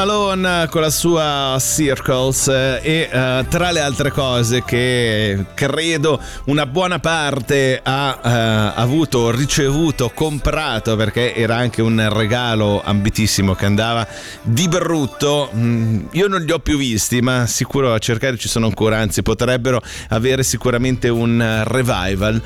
Malone con la sua Circles e tra le altre cose che credo una buona parte ha avuto, ricevuto, comprato, perché era anche un regalo ambitissimo che andava di brutto. Io non li ho più visti, ma sicuro a cercare ci sono ancora, anzi potrebbero avere sicuramente un revival.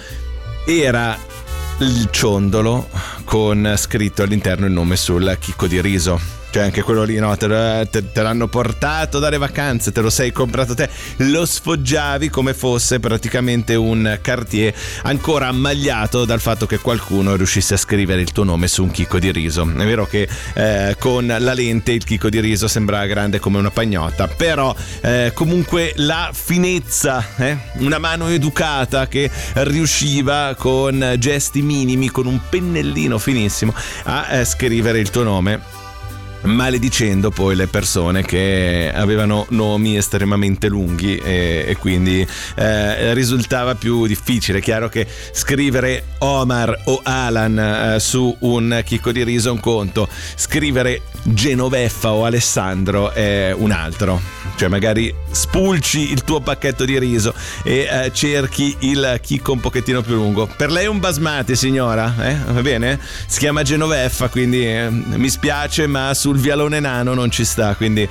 Era il ciondolo con scritto all'interno il nome sul chicco di riso. Cioè anche quello lì, no, te l'hanno portato dalle vacanze, te lo sei comprato te, lo sfoggiavi come fosse praticamente un Cartier, ancora ammagliato dal fatto che qualcuno riuscisse a scrivere il tuo nome su un chicco di riso. È vero che con la lente il chicco di riso sembra grande come una pagnotta, però comunque la finezza, una mano educata che riusciva con gesti minimi, con un pennellino finissimo a scrivere il tuo nome, maledicendo poi le persone che avevano nomi estremamente lunghi e quindi risultava più difficile. Chiaro che scrivere Omar o Alan su un chicco di riso è un conto, scrivere Genoveffa o Alessandro è un altro. Cioè magari spulci il tuo pacchetto di riso e cerchi il chicco un pochettino più lungo. Per lei è un basmati, signora, va bene? Si chiama Genoveffa, quindi mi spiace, ma sul vialone nano non ci sta, quindi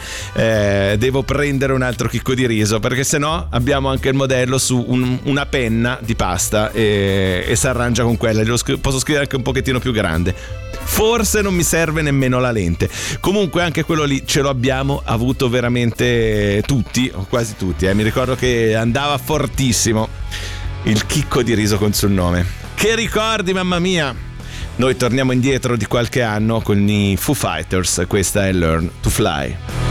devo prendere un altro chicco di riso, perché sennò abbiamo anche il modello su una penna di pasta e si arrangia con quella. Posso scrivere anche un pochettino più grande, forse non mi serve nemmeno la lente. Comunque anche quello lì ce lo abbiamo avuto veramente tutti, o quasi tutti, mi ricordo che andava fortissimo il chicco di riso con sul nome. Che ricordi, mamma mia! Noi torniamo indietro di qualche anno con i Foo Fighters, questa è Learn to Fly.